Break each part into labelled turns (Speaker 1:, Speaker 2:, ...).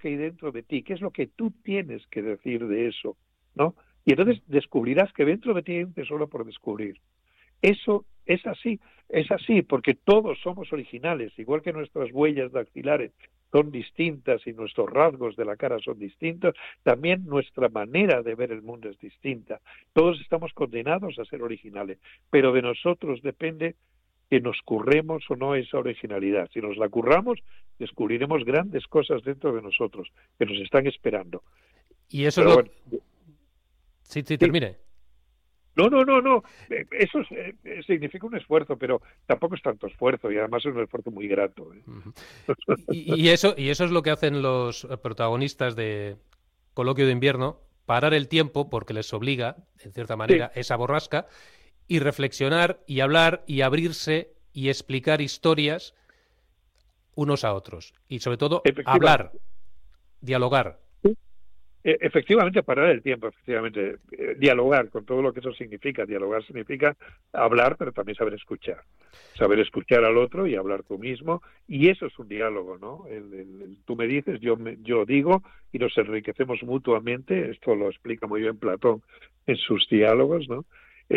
Speaker 1: que hay dentro de ti, qué es lo que tú tienes que decir de eso, ¿no? Y entonces descubrirás que dentro de ti hay un tesoro por descubrir. Eso es así, porque todos somos originales, igual que nuestras huellas dactilares son distintas y nuestros rasgos de la cara son distintos, también nuestra manera de ver el mundo es distinta. Todos estamos condenados a ser originales, pero de nosotros depende que nos curremos o no esa originalidad. Si nos la curramos, descubriremos grandes cosas dentro de nosotros que nos están esperando.
Speaker 2: Y eso
Speaker 1: Pero
Speaker 2: es lo...
Speaker 1: bueno,
Speaker 2: Sí,
Speaker 1: sí.
Speaker 2: termine.
Speaker 1: No. Eso significa un esfuerzo, pero tampoco es tanto esfuerzo y además es un esfuerzo muy grato.
Speaker 2: Uh-huh. Y eso es lo que hacen los protagonistas de Coloquio de Invierno, parar el tiempo porque les obliga, en cierta
Speaker 1: Sí,
Speaker 2: manera, esa borrasca, y reflexionar y hablar y abrirse y explicar historias unos a otros. Y sobre todo, hablar,
Speaker 1: efectivamente.
Speaker 2: dialogar.
Speaker 1: Efectivamente, parar el tiempo, efectivamente, dialogar con todo lo que eso significa. Dialogar significa hablar, pero también saber escuchar al otro y hablar tú mismo, y eso es un diálogo, ¿no? Tú me dices, yo digo, y nos enriquecemos mutuamente. Esto lo explica muy bien Platón en sus diálogos, ¿no?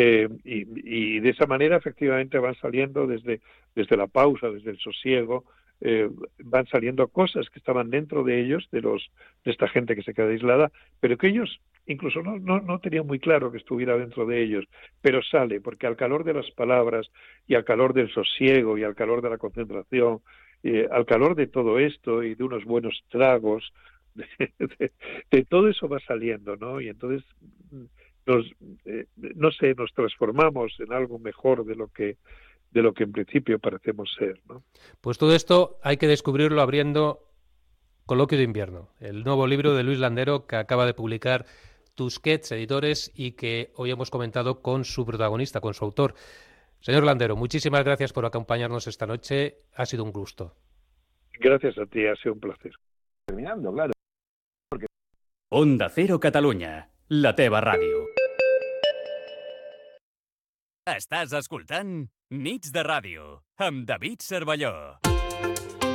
Speaker 1: Y de esa manera, efectivamente, van saliendo desde la pausa, desde el sosiego, van saliendo cosas que estaban dentro de ellos, de esta gente que se queda aislada, pero que ellos incluso no tenían muy claro que estuviera dentro de ellos, pero sale, porque al calor de las palabras y al calor del sosiego y al calor de la concentración, al calor de todo esto y de unos buenos tragos, de todo eso va saliendo, ¿no? Y entonces nos, no sé, nos transformamos en algo mejor de lo que en principio parecemos ser, ¿no?
Speaker 2: Pues todo esto hay que descubrirlo abriendo Coloquio de Invierno, el nuevo libro de Luis Landero que acaba de publicar Tusquets Editores y que hoy hemos comentado con su protagonista, con su autor. Señor Landero, muchísimas gracias por acompañarnos esta noche. Ha sido un gusto.
Speaker 1: Gracias a ti, ha sido un placer.
Speaker 3: Terminando, claro.
Speaker 4: Onda Cero Catalunya, la teva ràdio. Estàs escoltant Nits de Ràdio amb David Cervelló.